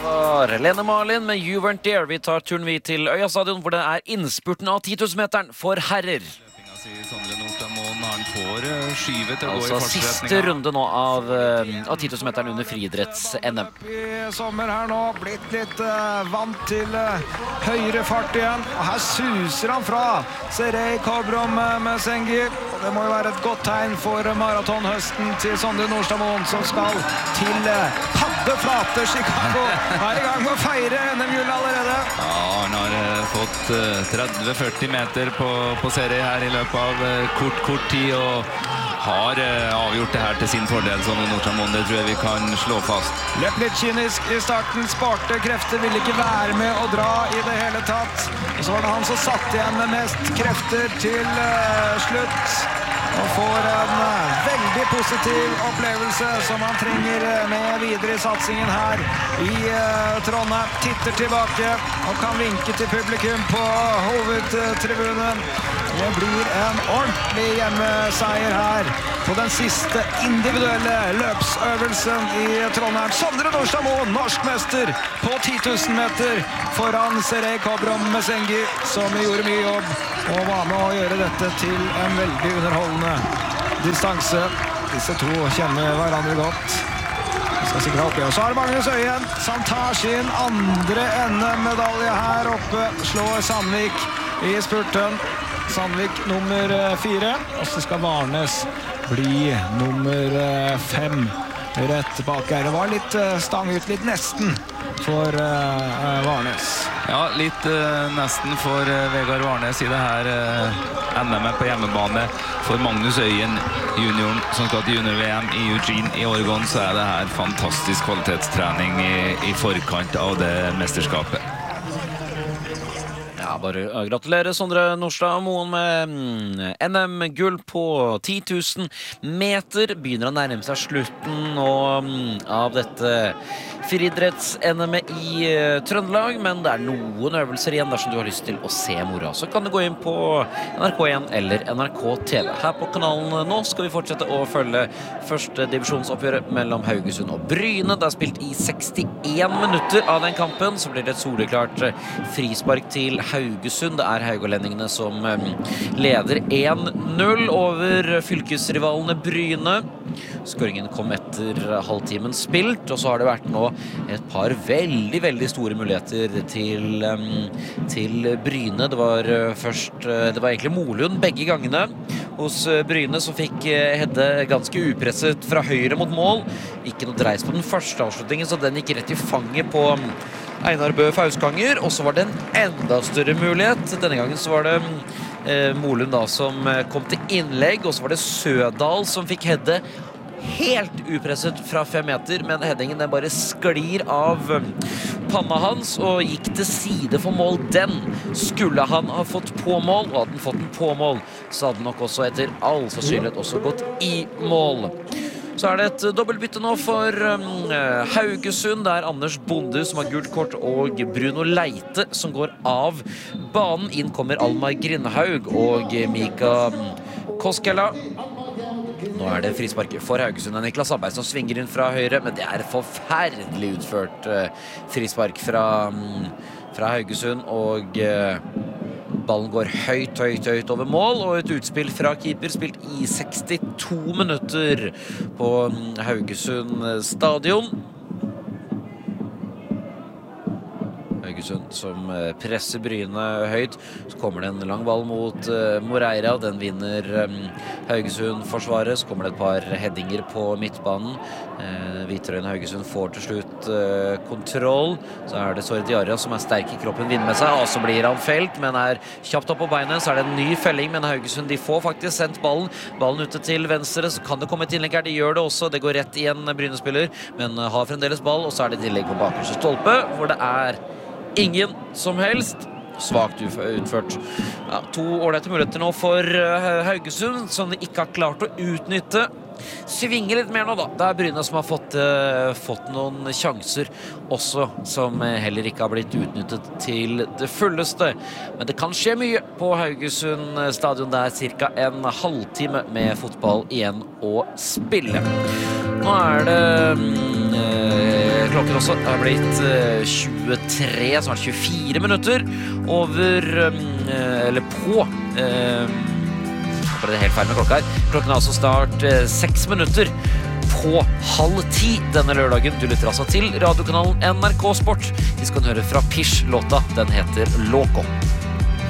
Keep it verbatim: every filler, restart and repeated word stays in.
var Lene Marlin med You Weren't There. Vi tar turen vi til Øya stadion, hvor det er innspurten av ti tusen meteren for herrer. Sondre Nordstad Moen, han får skyvet til å altså, gå i siste runde nå av, av ti tusen meteren under friidretts-N M. I sommer her nå, blitt litt uh, vant til uh, høyere fart igjen. Og her suser han fra Serey Kobrom uh, Mesengi. Og det må jo være et godt tegn for maratonhøsten til Sondre Nordstad Moen, som skal til uh, Paddeflate Chicago. Er i gang med å feire N M-gull allerede. Ja, han har uh, fått uh, tretti til førti meter på, på Serey her i løpet av uh, kort, kort tid, og har uh, avgjort det her til sin fordel, Sondre Nordstad Moen. Det tror jeg vi kan slå fast. Løp litt kynisk i starten, sparte krefter, ville ikke være med å dra i det hele tatt. Og så var det han som satt igjen med mest krefter til uh, slutt. Og får en uh, veldig positiv opplevelse som han trenger uh, med videre i satsingen her i uh, Trondheim. Titter tilbake og kan vinke til publikum på hovedtribunen. Det blir en ordentlig hjemmeseier her på den siste individuelle løpsøvelsen i Trondheim. Sondre Nordstad Moen, norsk mester på ti tusen meter foran Serey Kobrom Mesengi, som gjorde mye jobb og var med å gjøre dette til en veldig underholdende distanse. Disse to kjenner hverandre godt. Vi skal sikre opp i, og så er det Magnus Øyen som tar sin andre N M-medalje her oppe, slår Sandvik i spurten. Sandvik nummer fire, og så skal Varnes bli nummer fem rett bak her. Det var litt stang ut, litt nesten for uh, Varnes. Ja, litt uh, nesten for uh, Vegard Varnes i det her uh, N M på hjemmebane. For Magnus Øyen, junioren som skal til junior-V M i Eugene i Oregon, så er det her fantastisk kvalitetstrening i, i forkant av det mesterskapet. Ja, bare gratulerer Sondre Nordstad Moen med N M-gull på ti tusen meter. Begynner å nærme seg slutten og, av dette friidretts-N M i uh, Trøndelag, men det er noen øvelser igjen dersom du har lyst til å se mora. Så kan du gå inn på N R K én eller N R K T V. Her på kanalen nå skal vi fortsette å følge første divisjonsoppgjøret mellom Haugesund og Bryne. Det er spilt i sekstien minutter av den kampen, så blir det et soleklart frispark til Haugesund. Det er haugolendingene som um, leder én null over fylkesrivalene Bryne. Skåringen kom etter halvtimen spilt, og så har det vært nå et par veldig, veldig store muligheter til, um, til Bryne. Det var uh, først, uh, det var egentlig Molund begge gangene hos uh, Bryne, som fikk uh, Hedde ganske upresset fra høyre mot mål. Ikke noe dreis på den første avslutningen, så den gikk rett i fanget på um, Einar Bø Fauskanger, og så var det en enda større mulighet. Denne gangen så var det uh, Molund da som uh, kom til innlegg, og så var det Sødal som fikk Hedde helt upresset fra fem meter, men headingen den bare sklir av panna hans og gikk til side for mål. Den skulle han ha fått på mål, og hadde han fått den på mål, så hadde han nok også etter all sannsynlighet også gått i mål. Så er det et dobbeltbytte nå for um, Haugesund. Det er Anders Bonde som har gult kort, og Bruno Leite som går av banen. Inn kommer Almar Grindhaug og Mika Koskela. Nå er det frispark for Haugesund. Niklas Abberg som svinger inn fra høyre, men det er forferdelig utført uh, frispark fra, um, fra Haugesund, og uh, ballen går høyt, høyt, høyt over mål, og et utspill fra keeper spilt i sekstito minutter på um, Haugesund stadion. Haugesund som presser Bryne høyt. Så kommer det en lang ball mot uh, Moreira. Den vinner um, Haugesund-forsvaret. Så kommer det et par headinger på midtbanen. Uh, Hviterøyen Haugesund får til slutt uh, kontroll. Så er det Sordiaria som er sterk i kroppen, vinner med seg. Og så blir han felt, men er kjapt opp på beinet. Så er det en ny felling, men Haugesund de får faktisk sendt ballen. Ballen ute til venstre, så kan det komme et innlegg her. De gjør det også. Det går rett i en Bryne-spiller, men uh, har fremdeles ball. Og så er det et innlegg på bakerste stolpe, hvor det er ingen som helst. Svagt utført. Ja, to ålreite muligheter nå for Haugesund, som de ikke har klart å utnytte. Svinger litt mer nå da. Det er Bryne som har fått, uh, fått noen sjanser også, som heller ikke har blitt utnyttet til det fulleste. Men det kan skje mye på Haugesund stadion. Det er cirka en halvtime med fotball igjen å spille. Nå er det um, klokken også har blitt eh, tjuetre, snart tjuefire minutter over, eh, eller på, eh, jeg det helt feil med klokka her. Klokken er altså start eh, seks minutter på halv ti denne lørdagen. Du lytter altså til radiokanalen N R K Sport. Vi skal høre fra Pish låta, den heter Loco.